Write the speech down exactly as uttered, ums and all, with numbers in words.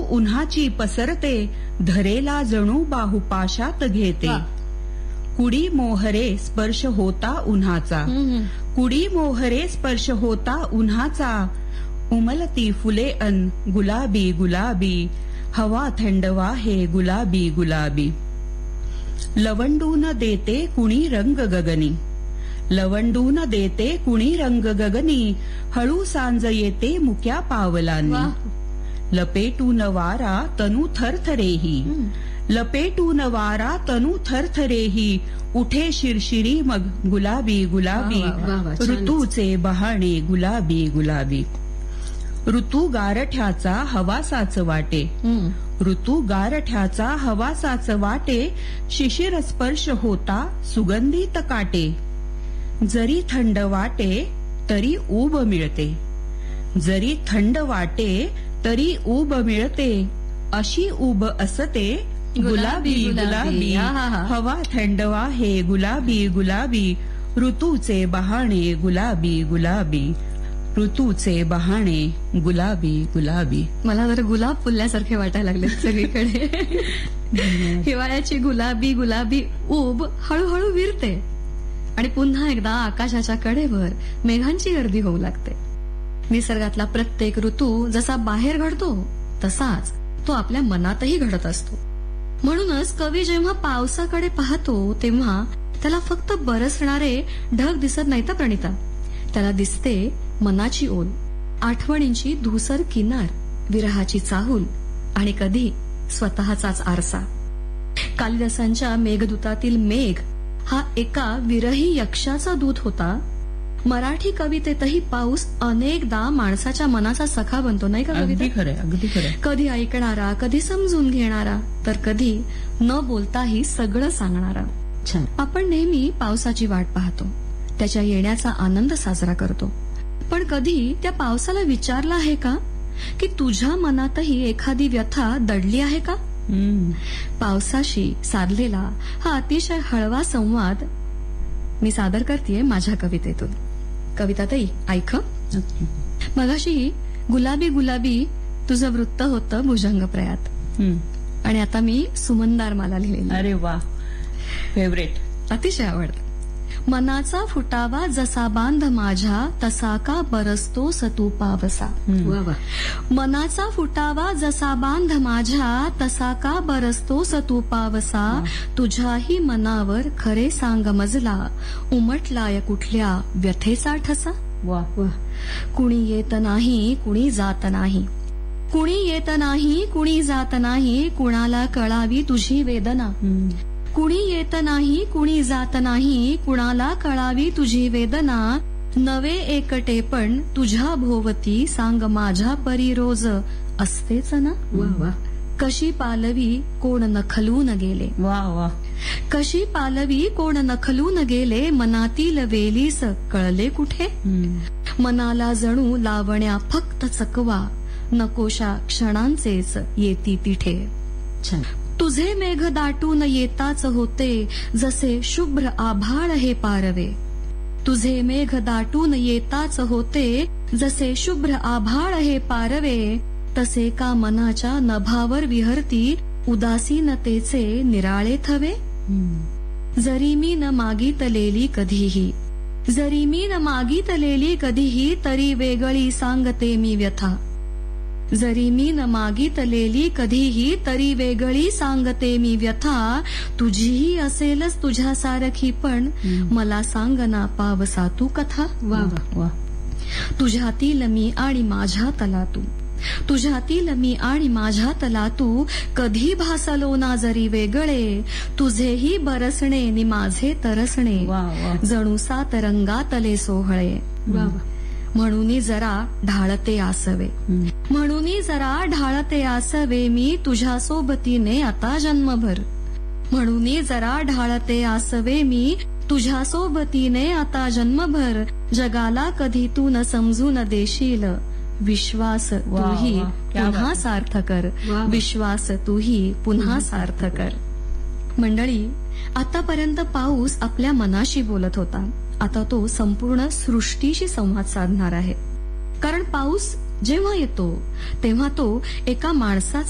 उन्हाची पसरते, धरेला जणू बाहुपाशात घेते. कुडी मोहरे स्पर्श होता उन्हाचा, कुडी मोहरे स्पर्श होता उन्हाचा. उमलती फुले अन गुलाबी गुलाबी, हवा थंडवा हे गुलाबी गुलाबी. लवंडून देते कुणी रंग गगनी, लवंडून देते कुणी रंग गगनी. हळू सांज येते मुक्या पावलांनी, लपेटून वारा तनु थरथरेही, लपेटून वारा तनु थरथरेही. उठे शिरशिरी मग गुलाबी गुलाबी, ऋतूचे बहाणे गुलाबी गुलाबी. ऋतू गारठ्याचा हवासाच वाटे, ऋतू गारठ्याचा हवासाच वाटे. शिशिर स्पर्श होता सुगंधित काटे, जरी थंड वाटे तरी ऊब मिळते, जरी थंड वाटे तरी ऊब मिळते. अशी ऊब असते गुलाबी गुलाबी, हवा थंडवा हे गुलाबी गुलाबी. ऋतूचे बहाणे गुलाबी गुलाबी, ऋतूचे बहाणे गुलाबी गुलाबी. मला जर गुलाब फुलल्यासारखे वाटायला लागले सगळीकडे. हिवाळ्याची गुलाबी गुलाबी ऊब हळूहळू विरते आणि पुन्हा एकदा आकाशाच्या कडेवर मेघांची गर्दी होऊ लागते. निसर्गातला प्रत्येक ऋतू जसा बाहेर घडतो तसाच तो आपल्या मनातही घडत असतो. म्हणूनच कवी जेव्हा पावसाकडे पाहतो तेव्हा त्याला फक्त बरसणारे ढग दिसत नाही तर प्रणिता, त्याला दिसते मनाची ओल, आठवणींची धूसर किनार, विरहाची चाहूल आणि कधी स्वतःचाच आरसा. कालिदासांच्या मेघदूतातील मेघ हा एका विरही यक्षाचा दूत होता. मराठी कवितेतही पाऊस अनेकदा माणसाच्या मनाचा सखा बनतो, नाही का अगदी कविता? खरंय, अगदी खरंय. कधी ऐकणारा, कधी समजून घेणारा, तर कधी न बोलताही सगळं सांगणारा. आपण नेहमी पावसाची वाट पाहतो, त्याच्या येण्याचा आनंद साजरा करतो. पण कधी त्या पावसाला विचारलं आहे का की तुझ्या मनातही एखादी व्यथा दडली आहे का? पावसाशी साधलेला हा अतिशय हळवा संवाद मी सादर करतेय माझ्या कवितेतून. कविता ताई ऐक. मगाशी गुलाबी गुलाबी तुझं वृत्त होतं भुजंगप्रयात, आणि आता मी सुमनदार माला लिहिलेली. अरे वा, फेवरेट, अतिशय आवडतं. मनाचा फुटावा जसा बांध माझ्या, तसा का बरसतो सतू पावसा. मनाचा फुटावा जसा बांध माझ्या, तसा का बरसतो सतू पावसा. तुझ्याही मनावर खरे सांग मजला, उमटलाय कुठल्या व्यथेचा ठसा. वा वा. कुणी येत नाही कुणी जात नाही, कुणी येत नाही कुणी जात नाही. कुणाला कळावी तुझी वेदना, कुणी येत नाही कुणी जात नाही. कुणाला कळावी तुझी वेदना. नवे एकटे पण तुझ्या भोवती, सांग माझ्या परी रोज असतेच ना. वा वा. कशी पालवी कोण नखलून गेले, वा वा. कशी पालवी कोण नखलून गेले. मनातील वेलीस कळले कुठे. मनाला जणू लावण्या फक्त चकवा, नकोशा क्षणांचेच येती तिठे. तुझे मेघ दाटून येताच होते, जसे शुभ्र आभाळ हे पारवे. तुझे मेघ दाटून येताच होते, जसे शुभ्र आभाळ हे पारवे. तसे का मनाच्या नभावर विहरती, उदासीनतेचे निराळे थवे. जरी मी न मागितलेली कधीही, जरी मी न मागितलेली कधीही, तरी वेगळी सांगते मी व्यथा. जरी मी न मागितलेली कधीही, तरी वेगळी सांगते मी व्यथा. तुझीही असेलच तुझ्यासारखी पण, मला सांग ना पावसा तू कथा. वा वा. तुझ्यातील मी आणि माझ्या तला तू, तुझ्यातील मी आणि माझ्या तला तू. कधी भासलो ना जरी वेगळे, तुझेही बरसणे नि माझे तरसणे. जणू सात रंगातले सोहळे. म्हणून जरा ढाळते आसवे, म्हणून जरा ढाळते आसवे. मी तुझ्या सोबतीने आता जन्मभर. म्हणून जरा ढाळते आसवे मी तुझ्या सोबतीने आता जन्मभर. जगाला कधी तू न समजून देशील, विश्वास तूही पुन्हा सार्थ कर. विश्वास तूही पुन्हा सार्थ कर. मंडळी, आतापर्यंत पाऊस आपल्या मनाशी बोलत होता. आता तो संपूर्ण सृष्टीशी संवाद साधणार आहे. कारण पाऊस जेव्हा येतो तेव्हा तो एका माणसाचा